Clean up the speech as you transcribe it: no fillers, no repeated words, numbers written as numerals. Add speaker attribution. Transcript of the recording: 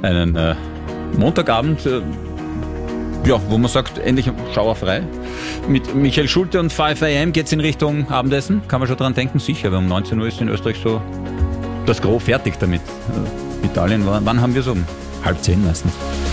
Speaker 1: einen Montagabend, wo man sagt, endlich schauerfrei. Mit Michael Schulte und 5 AM geht's in Richtung Abendessen. Kann man schon dran denken, sicher, weil um 19 Uhr ist in Österreich so das Gros fertig damit. Italien, wann haben wir so? Um 9:30 meistens.